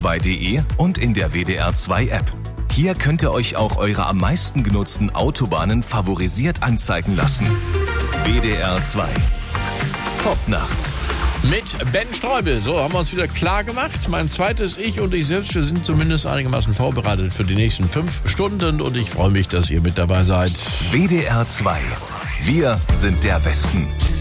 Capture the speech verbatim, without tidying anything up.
zwei punkt de und in der W D R zwei App. Hier könnt ihr euch auch eure am meisten genutzten Autobahnen favorisiert anzeigen lassen. W D R zwei. Top nachts. Mit Ben Streubel. So, haben wir uns wieder klar gemacht. Mein zweites Ich und ich selbst, wir sind zumindest einigermaßen vorbereitet für die nächsten fünf Stunden und ich freue mich, dass ihr mit dabei seid. W D R zwei. Wir sind der Westen.